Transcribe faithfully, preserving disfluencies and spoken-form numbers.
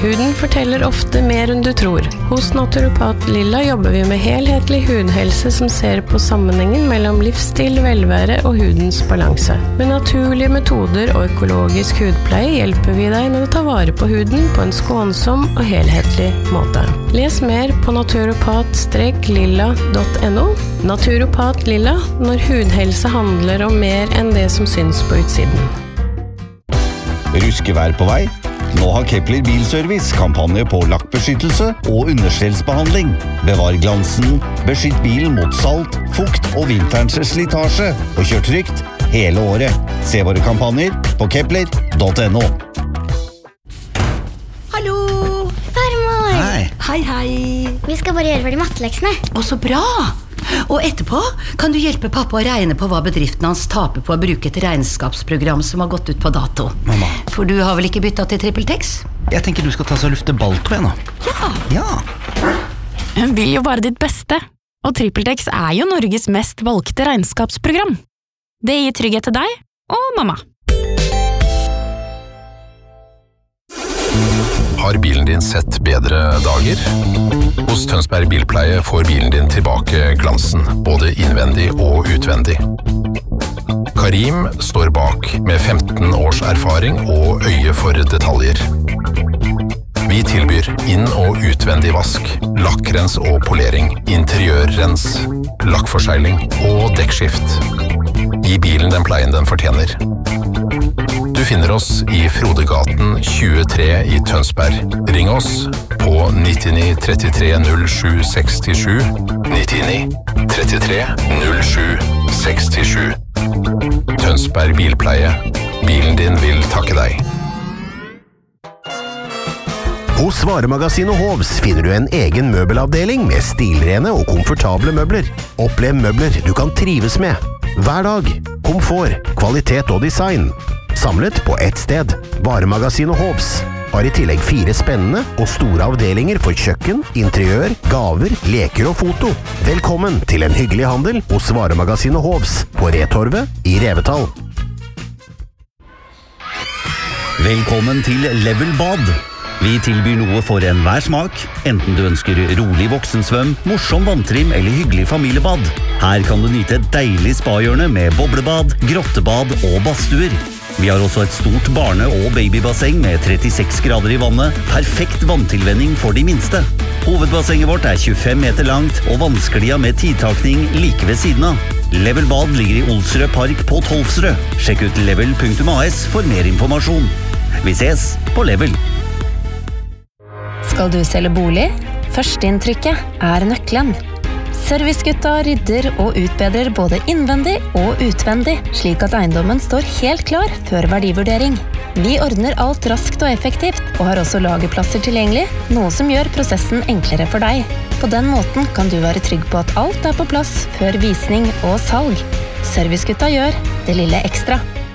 Huden forteller ofte mer enn du tror. Hos Naturopat Lilla jobber vi med helhetlig hudhelse som ser på sammenhengen mellom livsstil, velvære og hudens balanse. Med naturlige metoder og økologisk hudpleie hjelper vi deg med å ta vare på huden på en skånsom og helhetlig måte. Les mer på naturopat lilla punktum no. Naturopat Lilla, når hudhelse handler om mer enn det som syns på utsiden. Ruskevær på vei? Nå har Kepler Bilservice kampanje på lakkbeskyttelse og understellsbehandling. Bevar glansen, beskytt bilen mot salt, fukt og vinterens slitasje, og kjør trygt hele året. Se våre kampanjer på kepler punktum no. Hallo! Farmor! Hei! Hei, hei! Vi skal bare gjøre ferdig matteleksene. Å, så bra! Og etterpå kan du hjelpe pappa å regne på hva bedriften hans taper på å bruke et regnskapsprogram som har gått ut på dato. Mamma. For du har vel ikke byttet til TrippelTex? Jeg tenker du skal ta så lufte Balto igjen nå. Ja! Ja. Hun vil jo bare ditt beste, og TrippelTex er jo Norges mest valgte regnskapsprogram. Det gir trygghet til deg og mamma. Har bilen din sett bedre dager? Hos Tønsberg Bilpleie får bilen din tilbake glansen, både innvendig og utvendig. Karim står bak med femten års erfaring og øye for detaljer. Vi tilbyr inn- og utvendig vask, lakkrens og polering, interiørrens, lakkforsegling og dekkskift. Gi bilen den pleien den fortjener. Du finner oss i Frodegaten tjuetre i Tønsberg. Ring oss på nittini trettitre null sju sekstisju, nittini trettitre null sju sekstisju. Tønsberg Bilpleie. Bilen din vil takke deg. Hos Varemagasinet Hovs finner du en egen møbelavdeling med stilrene og komfortable møbler. Opplev møbler du kan trives med. Hver dag. Komfort, kvalitet og design. Samlet på ett sted. Varemagasinet Hovs har i tillegg fire spennende og store avdelinger for kjøkken, interiør, gaver, leker og foto. Velkommen til en hyggelig handel hos Varemagasinet Hovs på Retorvet i Revetal. Velkommen til Level Bad. Vi tilbyr noe for enhver smak, enten du ønsker rolig voksensvøm, morsom vanntrim eller hyggelig familiebad. Her kan du nyte et deilig spahjørne med boblebad, grottebad og badstuer. Vi har også et stort barne- og babybasseng med trettiseks grader i vannet, perfekt vanntilvenning for de minste. Hovedbassenget vårt er tjuefem meter langt og vannsklia med tidtakning like ved siden av. Level Bad ligger i Olsrød Park på Tolvsrød. Sjekk ut level punktum a s for mer informasjon. Vi ses på Level. Skal du selge bolig? Førsteinntrykket er nøkkelen. Servicegutta rydder og utbedrer både innvendig og utvendig, slik at eiendommen står helt klar før verdivurdering. Vi ordner alt raskt og effektivt, og har også lagerplasser tilgjengelig, noe som gjør prosessen enklere for deg. På den måten kan du være trygg på at alt er på plass før visning og salg. Servicegutta gjør det lille ekstra.